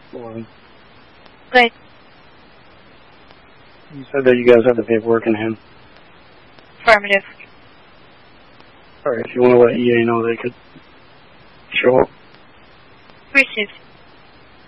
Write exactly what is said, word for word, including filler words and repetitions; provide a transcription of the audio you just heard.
eleven. Right. You said that you guys have the paperwork in hand. Affirmative. Alright, if you want to let E A know they could show up. Received.